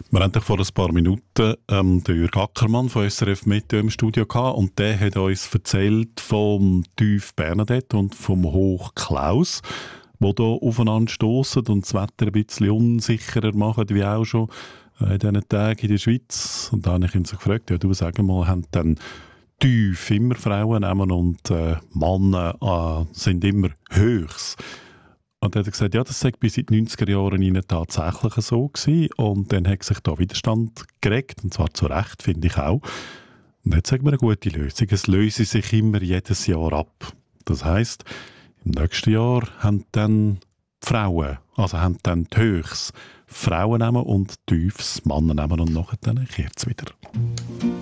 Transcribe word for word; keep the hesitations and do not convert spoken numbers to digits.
Wir hatten vor ein paar Minuten ähm, den Jürg Ackermann von S R F Meteo im Studio gehabt, und der hat uns erzählt vom Tief Bernadette und vom Hoch Klaus, die hier aufeinander stossen und das Wetter ein bisschen unsicherer machen, wie auch schon äh, in diesen Tagen in der Schweiz. Und da habe ich ihn so gefragt, ja, du, sag mal, haben dann Tief immer Frauen nehmen und äh, Männer äh, sind immer Höchs? Und er hat gesagt, ja, das sei bis in die neunziger Jahren ihnen tatsächlich so gewesen. Und dann hat sich da Widerstand geregt, und zwar zu Recht, finde ich auch. Und jetzt sagen wir eine gute Lösung. Es löse sich immer jedes Jahr ab. Das heisst, im nächsten Jahr haben dann die Frauen, also haben dann die Höchs Frauen nehmen und die Tiefs Männer nehmen, und nachher dann kehrt es wieder.